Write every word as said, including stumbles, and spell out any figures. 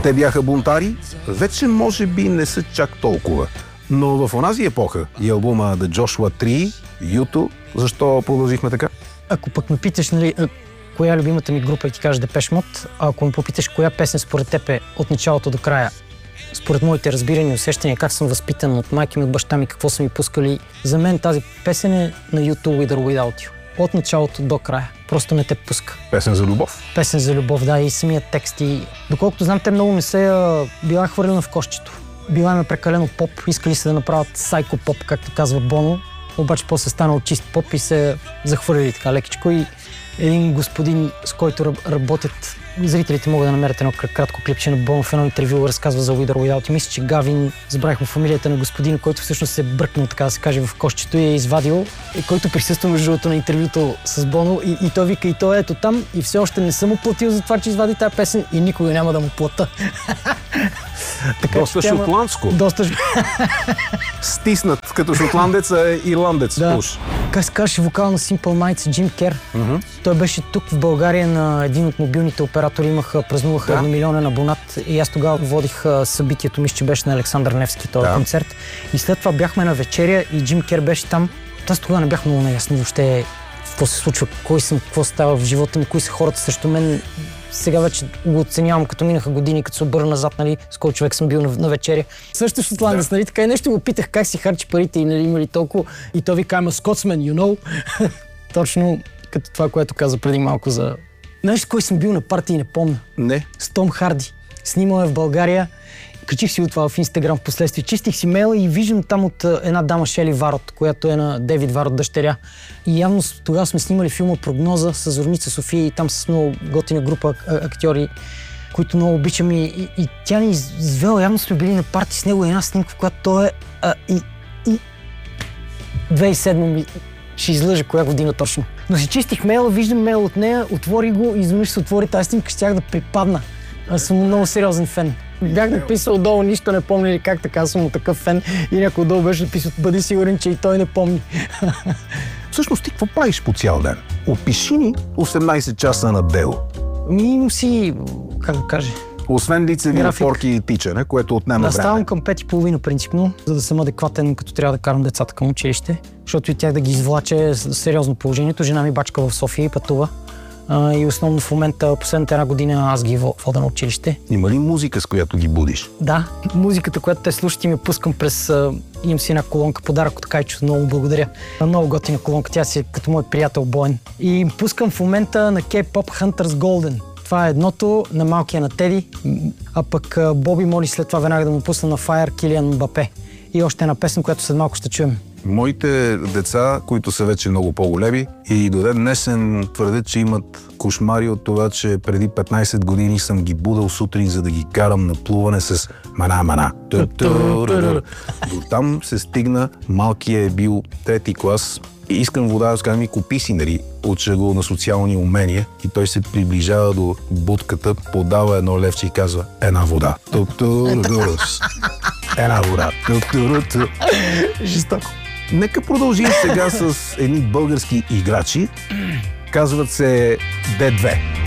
Те бяха бунтари, вече може би не са чак толкова. Но в онази епоха и албума The Joshua Tree, Юту, защо продължихме така? Ако пък ме питаш, нали, коя е любимата ми група и ти кажеш Depeche Mode, а ако ме попиташ коя песен според теб е от началото до края, според моите разбирания и усещания, как съм възпитан от майки ми, от баща ми, какво са ми пускали, за мен тази песен е на Юту With or Without You. От началото до края. Просто не те пуска. Песен за любов? Песен за любов, да, и самият текст. И доколкото знам, те много не се а, била хвърлена в кошчето. Била им е прекалено поп, искали се да направят сайко поп, както казва Боно, обаче после станал чист поп и се захвърлили така лекичко. И един господин, с който работят, зрителите могат да намерят едно кратко клипче на Боно в едно интервю, разказва за With or Without You. Мисля, че Гавин, забравих му фамилията на господин, който всъщност се е бръкнал, така да се каже, в кошчето и е извадил, и който присъства между другото на интервюто с Боно и, и той вика, и той ето там и все още не съм му платил за това, че извади тази песен и никога няма да му плата. Така, доста тема... шотландско. Доста... Стиснат като шотландец, а ирландец. Да. Как се казваше вокал на Simple Minds, Джим Кер. Mm-hmm. Той беше тук в България на един от мобилните оператори, имаха, празнуваха да. едномилионен абонат и аз тогава водих събитието, мисля, че беше на Александър Невски този да. концерт. И след това бяхме на вечеря и Джим Кер беше там. Аз тогава не бях много наясно въобще какво се случва, кой съм, какво става в живота ми, кои са хората срещу мен. Сега вече го оценявам, като минаха години, като се обърна назад, нали, с кой човек съм бил на, на вечеря. Също шотландец, да. нали, така и нещо го питах как си харчи парите и нали, има ли толкова. И той вика, I'm a Scotsman, you know. Точно като това, което каза преди малко за... Знаеш кой съм бил на партии, не помня? Не. С Том Харди. Снимал е в България. Качих си от това в Инстаграм в последствие. Чистих си мейла и виждам там от една дама Шели Варот, която е на Дейвид Варот дъщеря. И явно тогава сме снимали филма Прогноза с Зорница София и там с много готина група актьори, които много обичам и, и, и тя ни извела. Явно сме били на парти с него и една снимка, в която той е а, и, и... две хиляди и седма ми ще излъжа коя година точно. Но си чистих мейла, виждам мейл от нея, отвори го и изведнъж се отвори тази снимка, щях да припадна. Аз съм много сериозен фен. Бях написал долу, нищо не помня или как така, съм такъв фен и някой долу беше написал, бъди сигурен, че и той не помни. Всъщност ти какво правиш по цял ден? Опиши ни осемнайсет часа на дело. Ми имам си, как да кажа... Освен лицеви опорки и тичане, което отнема да, време. Да, ставам към пет и половина принципно, за да съм адекватен, като трябва да карам децата към училище, защото и тях да ги извлаче сериозно положението. Жена ми бачка в София и пътува. Uh, и основно в момента, последната една година, аз ги вода на училище. Има ли музика, с която ги будиш? Да, музиката, която те слушат и ми пускам през... Uh, имам си една колонка, подарък от Кайчо, много благодаря. Много готина колонка, тя си е като мой приятел Боен. И им пускам в момента на K-pop Hunters Golden. Това е едното, на малкия на Теди, а пък Боби моли след това веднага да му пусна на Fire Килиан Мбапе. И още една песен, която след малко ще чуем. Моите деца, които са вече много по-големи и до ден днешен твърдят, че имат кошмари от това, че преди петнайсет години съм ги будал сутрин, за да ги карам на плуване с мана-мана. До там се стигна, малкият е бил трети клас. И искам вода, да скажем, и купи си, нали, уча го на социални умения и той се приближава до будката, подава едно левче и казва една вода. Една вода. Жестоко. Нека продължим сега с едни български играчи. Казват се Д две.